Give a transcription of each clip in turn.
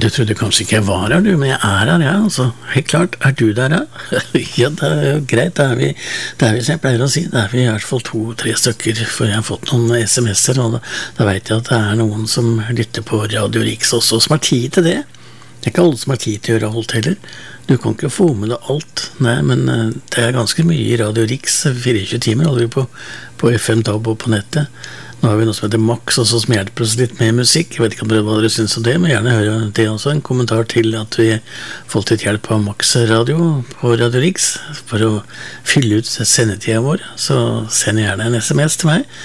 du trodde kanskje ikke jeg var her, du, men jeg er her, ja, altså. Helt klart, er du der, ja? Ja, det er jo greit, det er vi, som jeg pleier å si, det er vi i hvert fall 2-3 stykker, for jeg har fått noen SMS-er, og da vet jeg at det er noen som lytter på Radio Riks også, som har tid til det. Det er ikke alle som har tid til å gjøre alt heller. Du kan ikke få med deg alt, nei, men det er ganske mye i Radio Riks, 24 timer holder vi på FM-DAB og på nettet. Nå har vi noe som heter Max også, som hjelper oss litt med musikk. Jeg vet ikke hva dere synes om det, men gjerne høre det også. En kommentar til at vi har fått litt hjelp av Max Radio på Radio Riks for å fylle ut sendetiden vår. Så send gjerne en SMS til meg.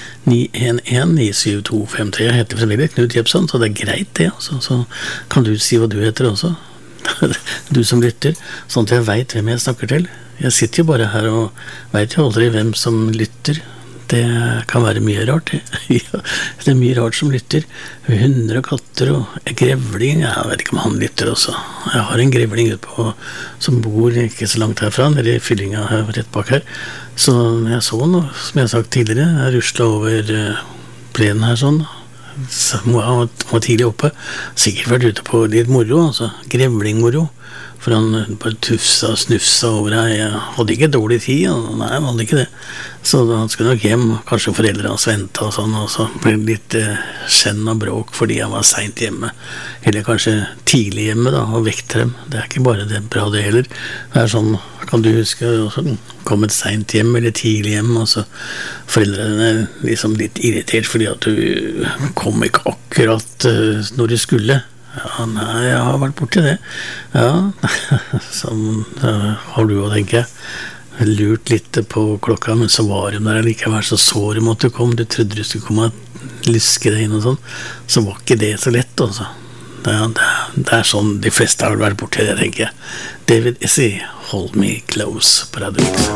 911-97253. Jeg heter fremdeles Knut Jepson, så det er greit det. Altså. Så kan du si hva du heter også. Du som lytter, sånn at jeg vet hvem jeg snakker til. Jeg sitter jo bare her og vet jo aldri hvem som lytter. Det kan være mye rart. Ja, det er mye rart som lytter. Hunder og katter og grevling. Jeg vet ikke om han lytter også. Jeg har en grevling ute på, som bor ikke så langt herfra, nede i fyllinga her, rett bak her. Så jeg så noe, som jeg har sagt tidligere, jeg ruslet over plenen her sånn. Så han var tidlig oppe. Sikkert vært ute på litt moro, altså. Grevlingmoro. For han bare tufsa og snufsa over her. Jeg hadde ikke dårlig tid, nei, han hadde ikke det. Så han skulle nok hjem, kanskje foreldre hans ventet og sånn, og så ble det litt skjenn og bråk fordi han var sent hjemme. Eller kanskje tidlig hjemme da, og vekte dem. Det er ikke bare det bra det heller. Det er sånn, kan du huske, kommet sent hjem eller tidlig hjem, og så foreldrene er liksom litt irritert fordi at du kom ikke akkurat når du skulle. Ja, nei, jeg har vært borti det. Ja, sånn har du å tenke. Lurt litt på klokka, men så var de der likevel, så de måtte komme. Du trodde du skulle komme og lyske deg inn og sånn. Så var ikke det så lett, altså. Det er sånn de fleste har vært borti det, tenker jeg. David Essey, Hold Me Close på Radio Riks.